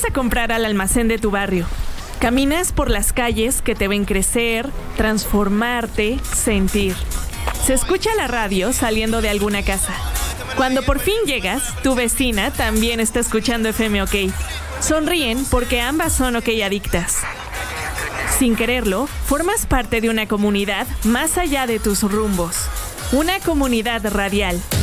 a comprar al almacén de tu barrio. Caminas por las calles que te ven crecer, transformarte, sentir. Se escucha la radio saliendo de alguna casa. Cuando por fin llegas, tu vecina también está escuchando FM OK. Sonríen porque ambas son OK adictas. Sin quererlo, formas parte de una comunidad más allá de tus rumbos. Una comunidad radial.